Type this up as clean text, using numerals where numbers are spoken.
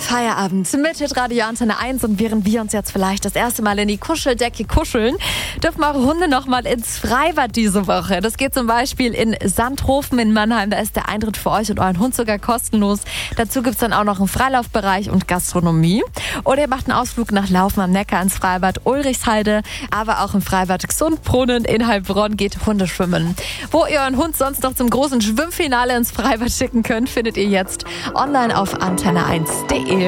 Feierabend mit Hitradio Antenne 1 und während wir uns jetzt vielleicht das erste Mal in die Kuscheldecke kuscheln, dürfen eure Hunde noch mal ins Freibad diese Woche. Das geht zum Beispiel in Sandhofen in Mannheim. Da ist der Eintritt für euch und euren Hund sogar kostenlos. Dazu gibt es dann auch noch einen Freilaufbereich und Gastronomie. Oder ihr macht einen Ausflug nach Laufen am Neckar ins Freibad Ulrichsheide, aber auch im Freibad Gsundbrunnen in Heilbronn geht Hundeschwimmen. Wo ihr euren Hund sonst noch zum großen Schwimmfinale ins Freibad schicken könnt, findet ihr jetzt online auf antenne1.de.